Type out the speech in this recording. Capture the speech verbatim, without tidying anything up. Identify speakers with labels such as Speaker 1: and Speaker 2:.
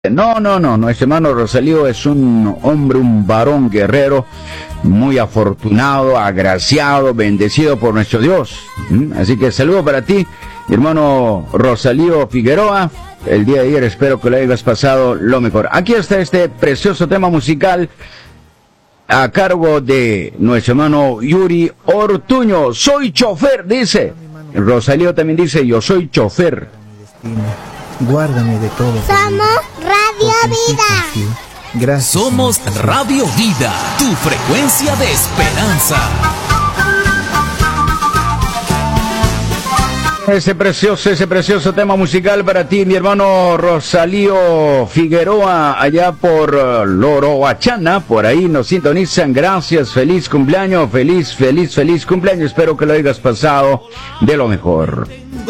Speaker 1: No, no, no, nuestro hermano Rosalío es un hombre, un varón guerrero, muy afortunado, agraciado, bendecido por nuestro Dios. ¿Mm? Así que saludo para ti, mi hermano Rosalío Figueroa. El día de ayer espero que lo hayas pasado lo mejor. Aquí está este precioso tema musical a cargo de nuestro hermano Yuri Ortuño. Soy chofer, dice. Rosalío también dice, yo soy chofer.
Speaker 2: Guárdame de todo.
Speaker 3: Somos Radio Vida.
Speaker 2: Gracias.
Speaker 4: Somos Radio Vida, tu frecuencia de esperanza.
Speaker 1: Ese precioso, ese precioso tema musical para ti, mi hermano Rosalío Figueroa, allá por uh, Loroachana, por ahí nos sintonizan. Gracias, feliz cumpleaños, feliz, feliz, feliz cumpleaños. Espero que lo hayas pasado de lo mejor.